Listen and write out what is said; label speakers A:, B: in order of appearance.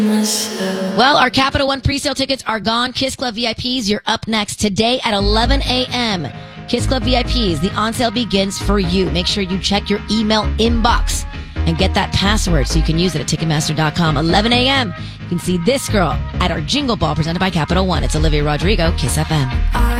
A: Well, our Capital One pre-sale tickets are gone. Kiss Club VIPs, you're up next today at 11 a.m. Kiss Club VIPs, the on-sale begins for you. Make sure you check your email inbox and get that password so you can use it at Ticketmaster.com. 11 a.m. You can see this girl at our Jingle Ball presented by Capital One. It's Olivia Rodrigo, Kiss FM.